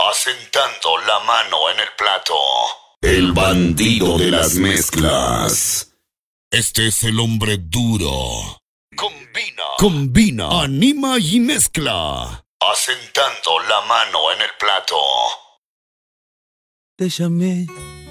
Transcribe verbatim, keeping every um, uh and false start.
asentando la mano en el plato. El bandido de las mezclas. Este es el hombre duro. Combina, Combina, anima y mezcla. asentando la mano en el plato. Te llamé